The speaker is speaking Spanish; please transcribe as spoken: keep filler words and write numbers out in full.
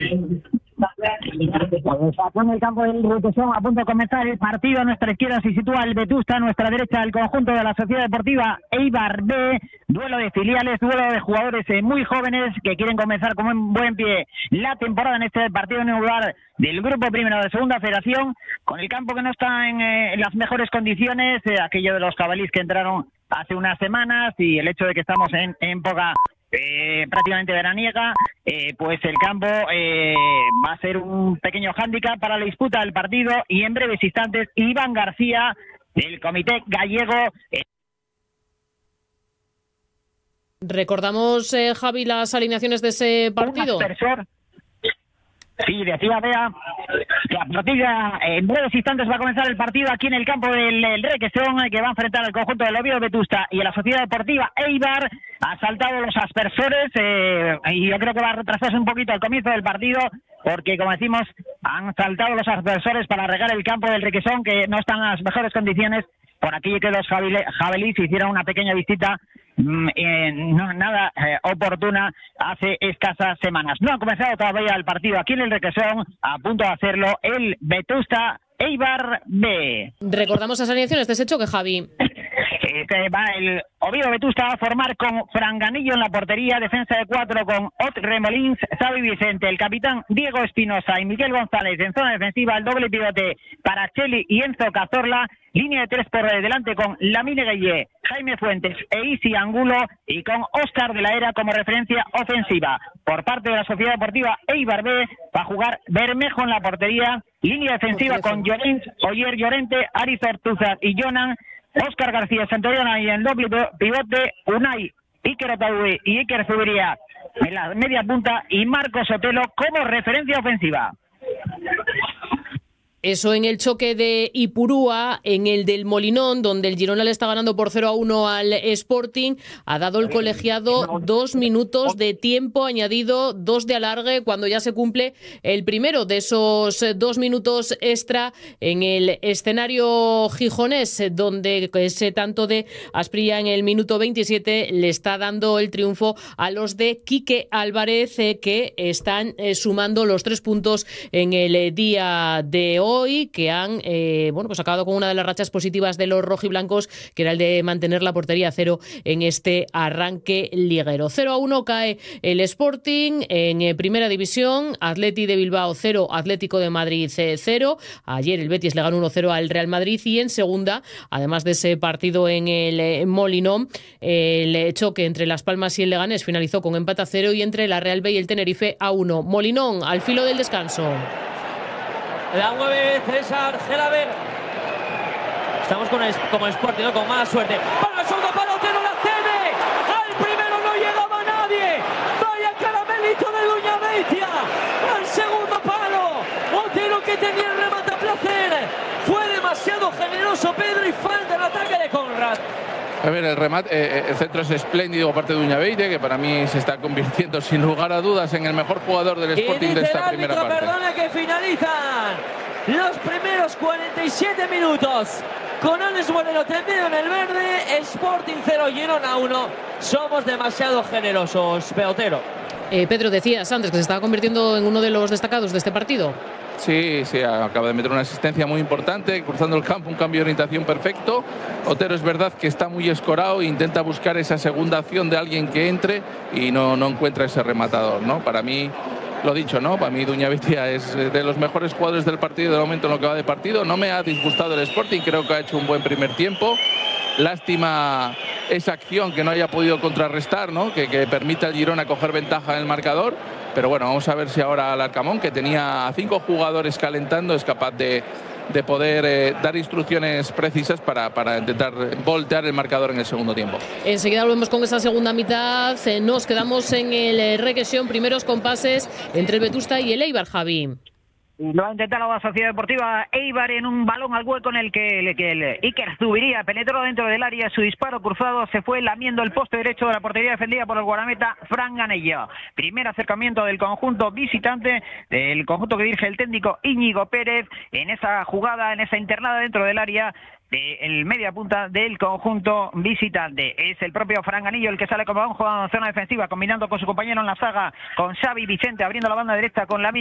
Pues aquí en el campo del Requesón, a punto de comenzar el partido. A nuestra izquierda se sitúa el Vetusta, a nuestra derecha el conjunto de la Sociedad Deportiva Eibar B. Duelo de filiales, duelo de jugadores eh, muy jóvenes que quieren comenzar con un buen pie la temporada en este partido en un lugar del grupo primero de Segunda Federación, con el campo que no está en, eh, en las mejores condiciones, eh, aquello de los jabalíes que entraron hace unas semanas y el hecho de que estamos en, en poca... Eh, prácticamente veraniega, eh, pues el campo eh, va a ser un pequeño hándicap para la disputa del partido y en breves instantes Iván García del Comité Gallego. Eh... Recordamos, eh, Javi, las alineaciones de ese partido. Sí, decía Bea que a partir de en breves instantes va a comenzar el partido aquí en el campo del, del Requesón, que va a enfrentar al conjunto del Oviedo Vetusta y a la Sociedad Deportiva Eibar. Ha saltado los aspersores eh, y yo creo que va a retrasarse un poquito el comienzo del partido porque, como decimos, han saltado los aspersores para regar el campo del Requesón, que no están en las mejores condiciones. Por aquí que los jabalíes hicieron una pequeña visita Eh, no, nada eh, oportuna hace escasas semanas. No ha comenzado todavía el partido aquí en el Requesón, a punto de hacerlo el Vetusta Eibar B. Recordamos las alineaciones de ese choque, Javi. Eh, va el Oviedo Vetusta a formar con Franganillo en la portería, defensa de cuatro con Ot Remolins, Xavi Vicente, el capitán Diego Espinosa y Miguel González en zona defensiva, el doble pivote para Cheli y Enzo Cazorla, línea de tres por delante con Lamine Gueye, Jaime Fuentes e Isi Angulo y con Óscar de la Era como referencia ofensiva. Por parte de la Sociedad Deportiva Eibar B va a jugar Bermejo en la portería, línea defensiva con Llorens, Oyer Llorente, Aris Ortuzar y Jonan, Óscar García Santoyana y en doble pivote Unai, Iker Otaue y Iker Zubiría en la media punta y Marcos Sotelo como referencia ofensiva. Eso en el choque de Ipurúa, en el del Molinón, donde el Girona le está ganando por cero a uno al Sporting. Ha dado el colegiado dos minutos de tiempo añadido, dos de alargue, cuando ya se cumple el primero de esos dos minutos extra en el escenario gijonés, donde ese tanto de Asprilla en el minuto veintisiete le está dando el triunfo a los de Quique Álvarez, que están sumando los tres puntos en el día de hoy. Hoy, que han eh, bueno, pues acabado con una de las rachas positivas de los rojiblancos, que era el de mantener la portería a cero en este arranque liguero. cero a uno cae el Sporting en eh, primera división, Atleti de Bilbao cero, Atlético de Madrid cero. Ayer el Betis le ganó uno cero al Real Madrid y en segunda, además de ese partido en el eh, Molinón, eh, el choque entre Las Palmas y el Leganés finalizó con empate a cero y entre la Real B y el Tenerife a uno. Molinón al filo del descanso. La mueve César Gelaber. Estamos con es, como Sporting, ¿no? Con mala suerte. Para el segundo palo, Otero la cede. Al primero no llegaba nadie. Vaya caramelito de Duña Beitia. Al segundo palo, Otero, que tenía el remate a placer. Fue demasiado generoso Pedro y falta el ataque de Conrad. A ver, el remate, eh, el centro es espléndido por parte de Uñabeite, que para mí se está convirtiendo sin lugar a dudas en el mejor jugador del Sporting de esta primera parte. Perdona, que finalizan los primeros cuarenta y siete minutos con Alex Moreno tendido en el verde. Sporting cero, Girona uno. Somos demasiado generosos, Peotero. Eh, Pedro, decías antes que se estaba convirtiendo en uno de los destacados de este partido. Sí, sí, acaba de meter una asistencia muy importante, cruzando el campo, un cambio de orientación perfecto. Otero es verdad que está muy escorado e intenta buscar esa segunda acción de alguien que entre y no, no encuentra ese rematador, ¿no? Para mí, lo dicho, ¿no? Para mí Duña Beitia es de los mejores jugadores del partido de momento en lo que va de partido. No me ha disgustado el Sporting, creo que ha hecho un buen primer tiempo. Lástima esa acción que no haya podido contrarrestar, ¿no? Que, que permita al Girona coger ventaja en el marcador. Pero bueno, vamos a ver si ahora Alarcamón, que tenía a cinco jugadores calentando, es capaz de, de poder eh, dar instrucciones precisas para, para intentar voltear el marcador en el segundo tiempo. Enseguida volvemos con esa segunda mitad. Nos quedamos en el Requesón, primeros compases entre el Vetusta y el Eibar, Javi. Lo ha intentado la Sociedad Deportiva Eibar en un balón al hueco en el que, el, que el Iker Zubiría penetró dentro del área. Su disparo cruzado se fue lamiendo el poste derecho de la portería defendida por el guardameta Fran Ganello. Primer acercamiento del conjunto visitante, del conjunto que dirige el técnico Íñigo Pérez en esa jugada, en esa internada dentro del área. El media punta del conjunto visitante. Es el propio Fran Ganello el que sale como un jugador en zona defensiva, combinando con su compañero en la saga, con Xavi Vicente, abriendo la banda derecha con la